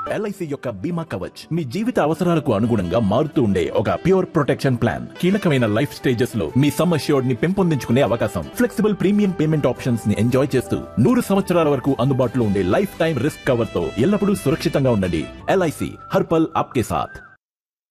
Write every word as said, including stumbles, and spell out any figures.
LIC యొక్క బీమా కవచ్ మీ జీవిత అవసరాలకు అనుగుణంగా మారుతూ ఉండే ఒక ప్యూర్ ప్రొటెక్షన్ ప్లాన్. కీలకమైన లైఫ్ స్టేజెస్ లో మీ సమ్ అష్యూర్డ్ ని పెంపొందించుకునే అవకాశం, ఫ్లెక్సిబుల్ ప్రీమియం పేమెంట్ ఆప్షన్స్ ని ఎంజాయ్ చేస్తూ నూరు సంవత్సరాల వరకు అందుబాటులో ఉండే లైఫ్ టైం రిస్క్ కవర్ తో ఎల్లప్పుడూ సురక్షితంగా ఉండండి. ఎల్ఐసి హర్ పల్ ఆప్కే సాథ్.